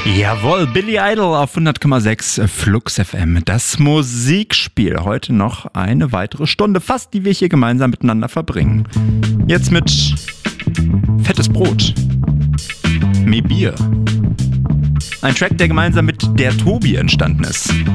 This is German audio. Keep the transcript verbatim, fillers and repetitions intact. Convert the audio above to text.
Jawohl, Billy Idol auf hundert Komma sechs Flux F M. Das Musikspiel. Heute noch eine weitere Stunde fast, die wir hier gemeinsam miteinander verbringen. Jetzt mit Fettes Brot. Me Bier. Ein Track, der gemeinsam mit der Tobi entstanden ist.